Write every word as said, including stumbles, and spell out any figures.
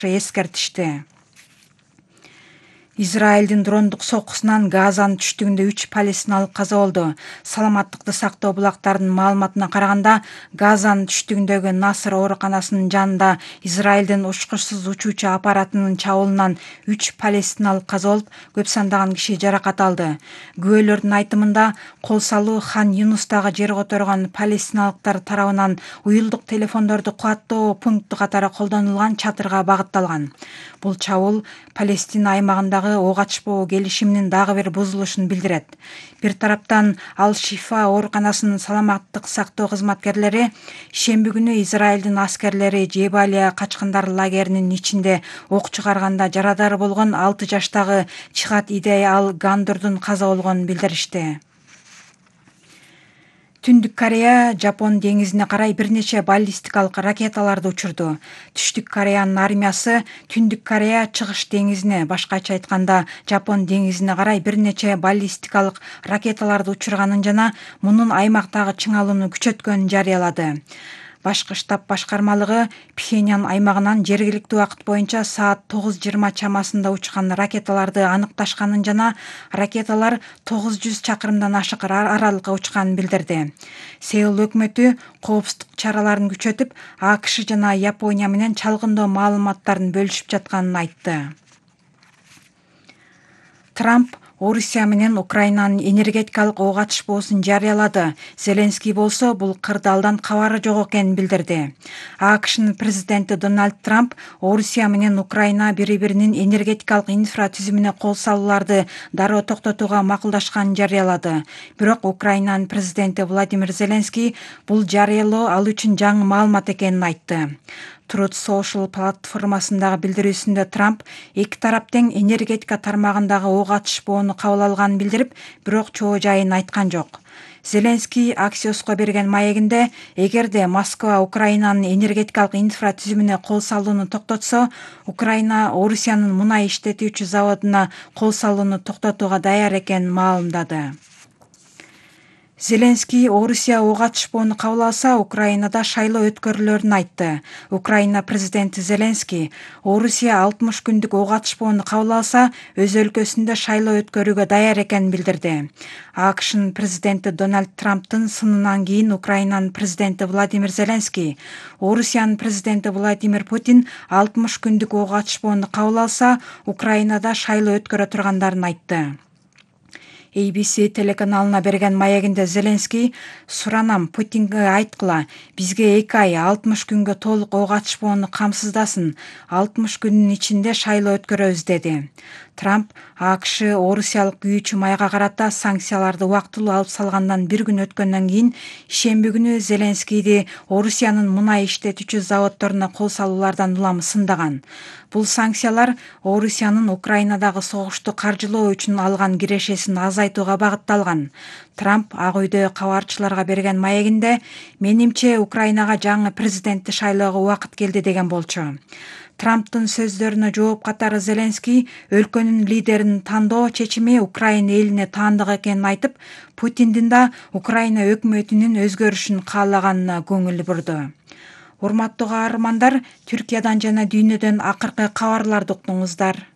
эскертишти. Израилдин дрондук сокусунан Газанын түштүгүндө үч палестиналык каза болду. Саламаттыкты сактоо булактарынын маалыматына караганда, Газанын түштүгүндөгү Наср ооруканасынын жанында Израилдин учкучсуз учуучу аппаратынын чабуулунан үч палестиналык каза болуп, көп сандаган киши жаракат алды. Күбөлөрдүн айтымында, кол салуу Хан Юнустагы жер которгон палестиналыктар тарабынан уюлдук телефондорду кубаттоо пункту катары колдонулган чатырга багытталган. Бул чабуул Палестина аймагындагы ок ачпоо келишиминин дагы бир бузулушун билдирет. Бир тараптан Ал-Шифа ооруканасынын саламаттык сактоо кызматкерлери шемби күнү Израилдин аскерлери Жебалия качкындар лагеринин ичинде ок чыгарганда жарадар болгон алты жаштагы Чихат Идей Ал-Гандурдун каза болгонун билдиришти. Түндүк Корея Жапон деңизине карай бир нече баллистикалык ракеталарды учурду. Түштүк Кореянын армиясы Түндүк Корея Чыгыш деңизине, башкача айтканда Жапон деңизине карай бир нече баллистикалык ракеталарды учурганын жана мунун аймактагы чыңалууну күчөткөнүн жарыялады. Башкы штаб башкармалыгы Пхеньян аймагынан жергиликтүү убакыт боюнча саат тогуз жыйырма чамасында учкан ракеталарды аныкташканын жана ракеталар тогуз жүз чакырымдан ашык аралыкка учканын билдирди. Сеул өкмөтү коопсуздук чараларын күчөтүп, АКШ жана Япония менен чалгындоо маалыматтарын бөлүшүп жатканын айтты. Трамп Орусия менен Украинанын энергетикалык ок атышпоосун жарыялады. Зеленский болсо бул кырдаалдан кабары жок экенин билдирди. АКШнын президенти Дональд Трамп Орусия менен Украина бири-биринин энергетикалык инфратүзүмүнө кол салууларды дароо токтотууга макулдашканын жарыялады. Бирок Украинанын президенти Владимир Зеленский бул жарыялоо ал үчүн жаңы маалымат экенин айтты. Truth Social платформасындагы билдирүүсүндө Трамп эки тарап тең энергетика тармагындагы ок атышпоону кабыл алганын билдирип, бирок чоо жайын айткан жок. Зеленский Axios'ко берген маегинде, эгерде Москва Украинанын энергетикалык инфратүзүмүнө кол салууну токтотсо, Украина Орусиянын мунай иштетүүчү заводуна кол салууну токтотууга даяр экенин маалымдады. Зеленский Орусия ок атышпоону кабыл алса, Украинада шайлоо өткөрүлөрүн айтты. Украина президенти Зеленский Орусия алтымыш күндүк ок атышпоону кабыл алса, өз өлкөсүндө шайлоо өткөрүүгө даяр экенин билдирди. АКШнын президенти Дональд Трамптын сынынан кийин Украинанын президенти Владимир Зеленский Орусиянын президенти Владимир Путин алтымыш күндүк ок атышпоону кабыл алса, Украинада шайлоо өткөрө тургандарын айтты. A B C телеканалына берген маегинде Зеленский суранам Путинге айткыла, бизге эки ай алтымыш күнгө толук ок атышпоону камсыздасын, алтымыш күндүн ичинде шайлоо өткөрөбүз деди. Трамп АКШ Орусиялык күйүүчү майга карата санкцияларды убактылуу алып салгандан бир күн өткөндөн кийин шемби күнү Зеленскийди Орусиянын мунай иштетүүчү заводдоруна кол салуулардан улам сындаган. Бул санкциялар Орусиянын Украинадагы согушту каржылоо үчүн алган кирешесин азайтууга багытталган. Трамп Ак үйдө кабарчыларга берген маегинде, менимче Украинага жаңы президентти шайлоого убакыт келди деген болчу. Трамптын сөздөрүнө жооп катары Зеленский өлкөнүн лидерин тандоо чечими Украина элине таандык экенин айтып, Путиндин да Украина өкмөтүнүн өзгөрүшүн каалаганына көңүл бурду. Урматтуу каармандар, Түркиядан жана дүйнөдөн акыркы кабарларды уктуңуздар.